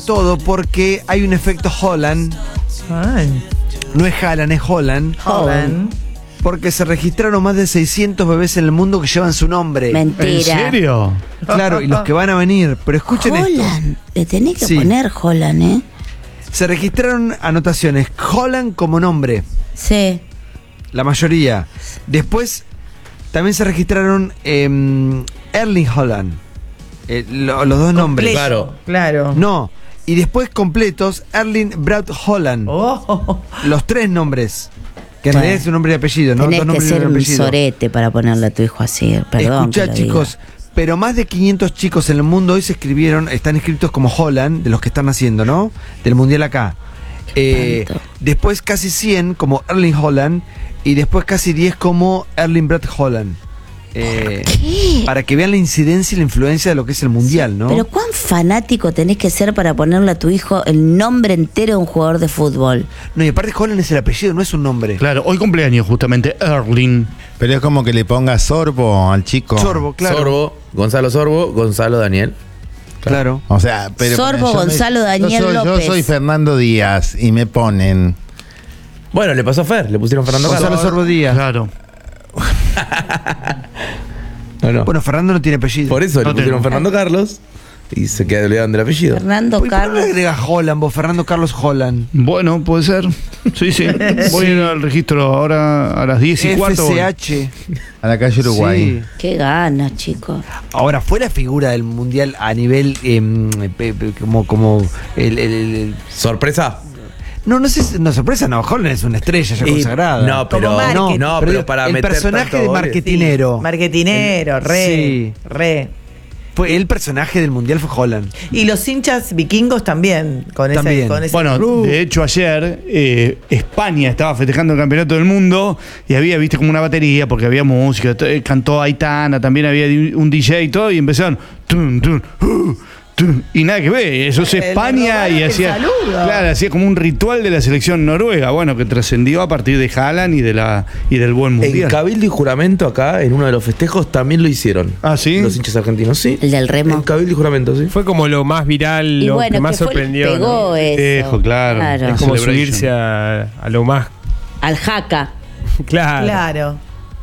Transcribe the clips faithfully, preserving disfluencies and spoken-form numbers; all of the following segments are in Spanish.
todo porque hay un efecto Holland. Ay. No es Haaland, es Holland. Holland. Porque se registraron más de seiscientos bebés en el mundo que llevan su nombre. Mentira. ¿En serio? Claro, y los que van a venir. Pero escuchen esto. Holland. Le tenés que Sí. poner Holland, ¿eh? Se registraron anotaciones. Holland como nombre. Sí. La mayoría. Después también se registraron eh, Erling Haaland. Eh, lo- los dos nombres. Completo. Claro. No. Y después completos, Erling Braut Haaland. Oh. Los tres nombres. Que en Bueno. realidad es un nombre y apellido, ¿no? Tenés Dos que nombres y ser un un apellido. sorete para ponerle a tu hijo así. Perdón. Escuchá, que lo chicos, pero más de quinientos chicos en el mundo hoy se escribieron, están inscritos como Holland, de los que están haciendo, ¿no? Del mundial acá. Eh, Espanto. después casi cien como Erling Haaland y después casi diez como Erling Braut Haaland. Eh, ¿Qué? para que vean la incidencia y la influencia de lo que es el mundial, ¿no? Pero ¿cuán fanático tenés que ser para ponerle a tu hijo el nombre entero de un jugador de fútbol? No, y aparte Haaland es el apellido, no es un nombre. Claro, hoy cumpleaños justamente Erling. Pero es como que le ponga Sorbo al chico. Sorbo, claro. Sorbo, Gonzalo Sorbo, Gonzalo Daniel. Claro. O sea, pero Sorbo yo me- Gonzalo Daniel yo soy, López. Yo soy Fernando Díaz y me ponen. Bueno, le pasó a Fer, le pusieron Fernando Gonzalo Carlos. Sorbo Díaz. Claro. No, no. Bueno, Fernando no tiene apellido. Por eso No le pusieron tengo. Fernando Carlos y se quedaron olvidaron del apellido. Fernando ¿Por qué no le Carlos. agregas Haaland vos, Fernando Carlos Haaland? Bueno, puede ser. Sí, sí. Voy a ir al registro ahora a las diez y cuarto. F C H. A la calle Uruguay. Sí. Qué ganas, chicos. Ahora, fue la figura del mundial a nivel em, pe- pe- como, como el, el- el- el- ¿Sorpresa? No, no sé, si- no, sorpresa, no, Holland es una estrella ya Y- consagrada. no, pero, Como marketing. no, pero para el meter personaje tantos de goles. marketinero. Sí, marketinero, El- re. sí. Re. Fue el personaje del mundial fue Holland. Y los hinchas vikingos también. Con También. ese, con ese Bueno, club. de hecho ayer eh, España estaba festejando el campeonato del mundo y había, viste, como una batería porque había música, t- eh, cantó Aitana, también había di- un D J y todo y empezaron tun, tun, uh, tun, y nada que ver, eso es Eh, le España robaron y el hacía, saludo. claro, hacía como un ritual de la selección noruega, bueno, que trascendió a partir de Haaland y de la y del buen En mundial. Cabildo y Juramento acá, en uno de los festejos, también lo hicieron. Ah, ¿sí? Los hinchas argentinos, sí. El del remo. En Cabildo y Juramento, sí. Fue como lo más viral, Y lo bueno, que más que fue, sorprendió. pegó ¿no? eso. Dejo, claro. Es como Celebration. subirse a, a lo más Al jaca. claro. Claro.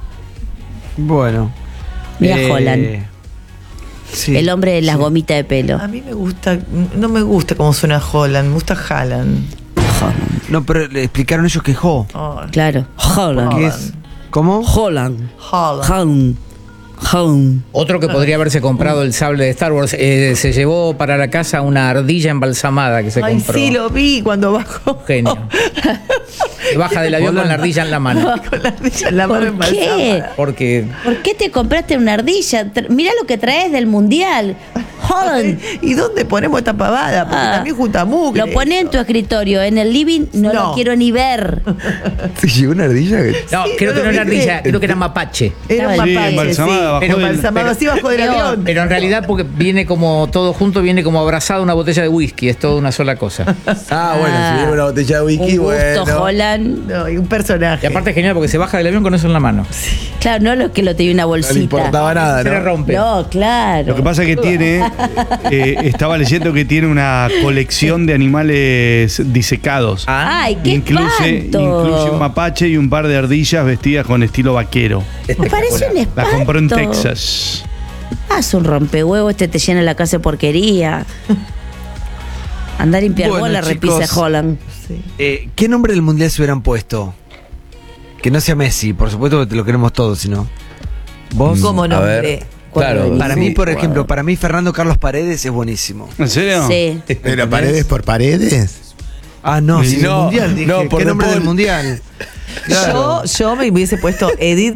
Bueno. Mira Holland. Sí, El hombre de las sí. gomitas de pelo. A mí me gusta, no me gusta cómo suena Holland, me gusta Haaland. No, pero le explicaron ellos que Jo. Oh, Claro. Holland. ¿Qué es? ¿Cómo? Holland. Haaland. Holland. Holland. Otro que podría haberse comprado el sable de Star Wars, eh, se llevó para la casa una ardilla embalsamada que se Ay, compró. sí, lo vi cuando bajó. Genio. Baja del avión con la ardilla en la mano. Con la ardilla en la mano ¿Por qué? embalsamada. Porque ¿Por qué te compraste una ardilla? Tra- Mirá lo que traes del mundial. Holland. ¿Y dónde ponemos esta pavada? Porque Ah, también junta mugre. Lo pones en tu escritorio, en el living, no, No. lo quiero ni ver. ¿Te llegó una ardilla? no, Sí, creo no que lo no era viste. ardilla, creo que era mapache. Era un Sí, mapache, embalsamada, sí. bajó Pero del- embalsamado así bajo del pero- avión. Pero en realidad porque viene como todo junto, viene como abrazado una botella de whisky, es toda una sola cosa. Ah, bueno, Ah. si viene una botella de whisky, Un gusto, bueno. Holland. No, y un personaje. Y aparte es genial porque se baja del avión con eso en la mano. Claro, no lo que lo tenía una No le bolsita. importaba nada, Se le ¿no? rompe. No, claro. Lo que pasa es que tiene, eh, estaba leyendo que tiene una colección de animales disecados. Ay, qué incluye, espanto. incluye un mapache y un par de ardillas vestidas con estilo vaquero. Me parece un La espanto. compró en Texas. Haz un rompehuevo, este te llena la casa de porquería. Andar a limpiar Bueno, bola, repisa chicos. Holland. Sí. Eh, ¿Qué nombre del mundial se hubieran puesto? Que no sea Messi, por supuesto que te lo queremos todos, sino. ¿Vos? Como A nombre. ver, Cuando claro. venís. Para mí, por Sí, ejemplo, bueno. para mí Fernando Carlos Paredes es buenísimo. ¿En serio? Sí. Pero paredes por paredes. Ah, no, sí, No, del mundial, dije. no, por ¿Qué De nombre Paul. del mundial? Claro. Yo, yo me hubiese puesto Edith